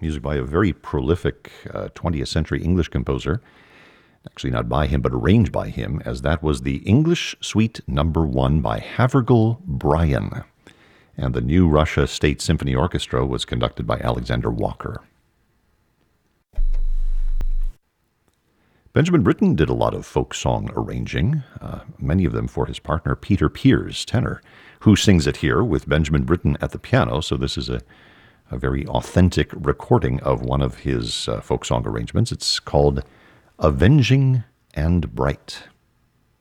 music by a very prolific 20th century English composer. Actually not by him, but arranged by him, as that was the English Suite No. 1 by Havergal Brian. And the New Russia State Symphony Orchestra was conducted by Alexander Walker. Benjamin Britten did a lot of folk song arranging, many of them for his partner Peter Pears, tenor, who sings it here with Benjamin Britten at the piano. So this is a very authentic recording of one of his folk song arrangements. It's called Avenging and Bright.